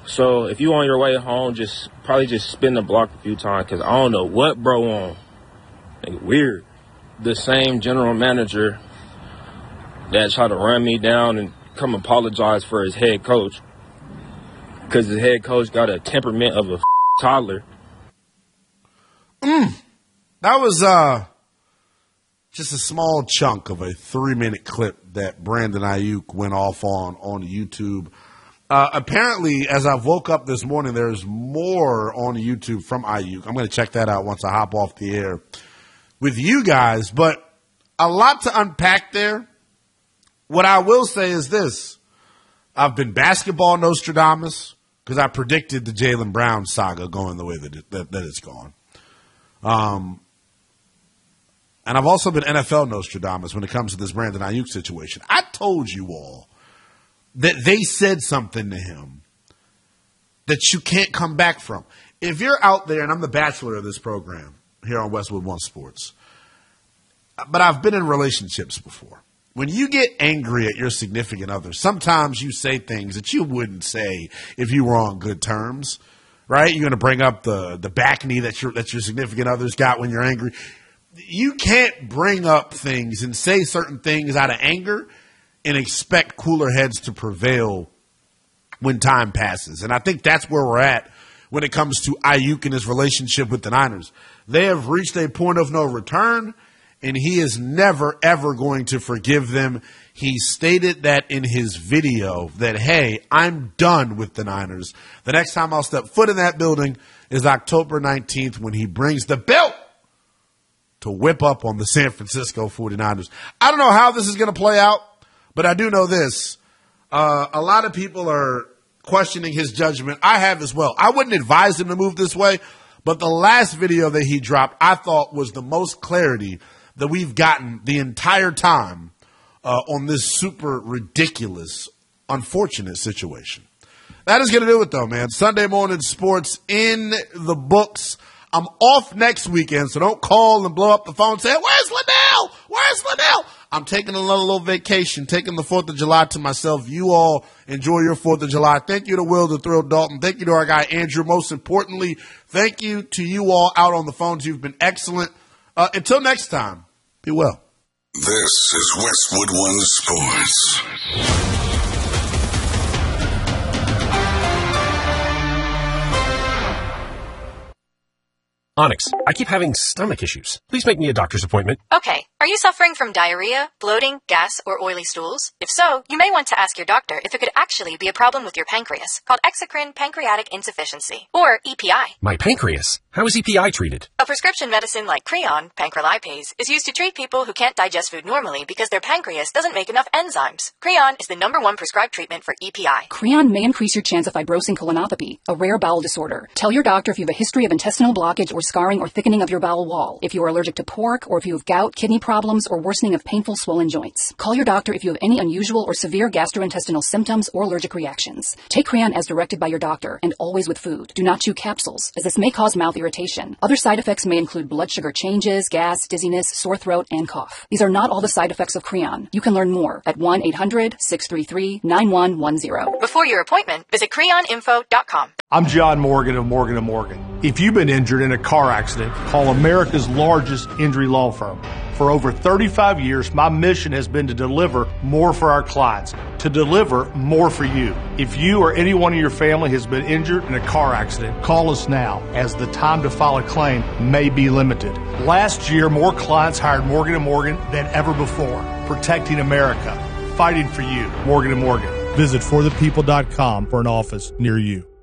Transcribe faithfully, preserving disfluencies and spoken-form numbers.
So if you on your way home, just probably just spin the block a few times because I don't know what bro on. Like, weird. The same general manager that tried to run me down and come apologize for his head coach because his head coach got a temperament of a toddler. Mm. That was uh, just a small chunk of a three-minute clip that Brandon Aiyuk went off on on YouTube. Uh, apparently, as I woke up this morning, there's more on YouTube from Aiyuk. I'm going to check that out once I hop off the air with you guys. But a lot to unpack there. What I will say is this. I've been basketball Nostradamus because I predicted the Jaylen Brown saga going the way that, it, that, that it's gone. Um, and I've also been N F L Nostradamus when it comes to this Brandon Aiyuk situation. I told you all that they said something to him that you can't come back from. If you're out there, and I'm the bachelor of this program here on Westwood One Sports, but I've been in relationships before. When you get angry at your significant other, sometimes you say things that you wouldn't say if you were on good terms, right? You're going to bring up the, the back knee that your, that your significant other's got when you're angry. You can't bring up things and say certain things out of anger and expect cooler heads to prevail when time passes. And I think that's where we're at when it comes to Aiyuk and his relationship with the Niners. They have reached a point of no return, and he is never, ever going to forgive them. He stated that in his video that, hey, I'm done with the Niners. The next time I'll step foot in that building is October nineteenth when he brings the belt to whip up on the San Francisco forty-niners. I don't know how this is going to play out, but I do know this. Uh, a lot of people are questioning his judgment. I have as well. I wouldn't advise him to move this way, but the last video that he dropped I thought was the most clarity that we've gotten the entire time uh, on this super ridiculous, unfortunate situation. That is going to do it, though, man. Sunday morning sports in the books. I'm off next weekend, so don't call and blow up the phone and say, where's Liddell? Where's Liddell? I'm taking a little, little vacation, taking the fourth of July to myself. You all enjoy your fourth of July. Thank you to Will, the Thrill Dalton. Thank you to our guy, Andrew. Most importantly, thank you to you all out on the phones. You've been excellent. Uh, until next time, be well. This is Westwood One Sports. Onyx, I keep having stomach issues. Please make me a doctor's appointment. Okay. Are you suffering from diarrhea, bloating, gas, or oily stools? If so, you may want to ask your doctor if it could actually be a problem with your pancreas, called exocrine pancreatic insufficiency, or E P I. My pancreas? How is E P I treated? A prescription medicine like Creon, pancrelipase, is used to treat people who can't digest food normally because their pancreas doesn't make enough enzymes. Creon is the number one prescribed treatment for E P I. Creon may increase your chance of fibrosing colonopathy, a rare bowel disorder. Tell your doctor if you have a history of intestinal blockage or scarring or thickening of your bowel wall, if you are allergic to pork, or if you have gout, kidney problems, or worsening of painful swollen joints. Call your doctor if you have any unusual or severe gastrointestinal symptoms or allergic reactions. Take Creon as directed by your doctor, and always with food. Do not chew capsules, as this may cause mouth irritation. Other side effects may include blood sugar changes, gas, dizziness, sore throat, and cough. These are not all the side effects of Creon. You can learn more at one eight hundred six three three nine one one zero. Before your appointment, visit creon info dot com. I'm John Morgan of Morgan and Morgan. If you've been injured in a car accident, call America's largest injury law firm. For over thirty-five years, my mission has been to deliver more for our clients, to deliver more for you. If you or anyone in your family has been injured in a car accident, call us now, as the time to file a claim may be limited. Last year, more clients hired Morgan and Morgan than ever before, protecting America, fighting for you. Morgan and Morgan. Visit for the people dot com for an office near you.